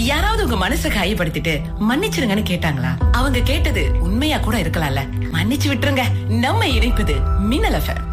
யாராவது உங்க மனசை காயப்படுத்திட்டு மன்னிச்சிருங்கன்னு கேட்டாங்களா? அவங்க கேட்டது உண்மையா கூட இருக்கலாம்ல. மன்னிச்சு விட்டுருங்க. நம்ம இணைப்பது மின்னல் FM.